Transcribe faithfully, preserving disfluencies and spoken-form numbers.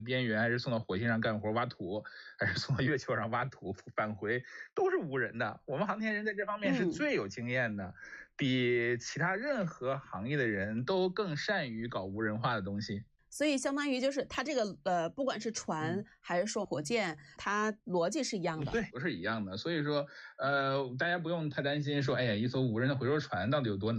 边缘，还是送到火星上干活挖土，还是送到月球上挖土返回，都是无人的。我们航天人在这方面是最有经验的，嗯、比其他任何行业的人都更善于搞无人化的东西。 所以相当于就是它这个呃，不管是船、嗯、还是说火箭，它逻辑是一样的。 对，不是一样的。所以说，呃，大家不用太担心说，哎呀，一艘无人的回收船到底有多难。